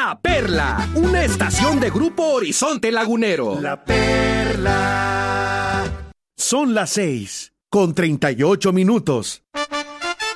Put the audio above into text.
La Perla, una estación de Grupo Horizonte Lagunero. La Perla. Son las 6:38.